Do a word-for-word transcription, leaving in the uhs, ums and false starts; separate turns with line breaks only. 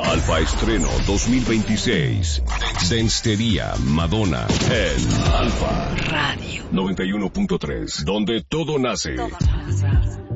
Alfa Estreno dos mil veintiséis. Denstería Madonna en Alfa Radio noventa y uno punto tres, donde todo nace. Todo nace.